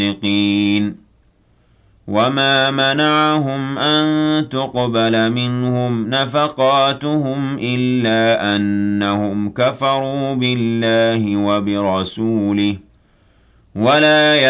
الصادقين وما منعهم أن تقبل منهم نفقاتهم إلا أنهم كفروا بالله وبرسوله ولا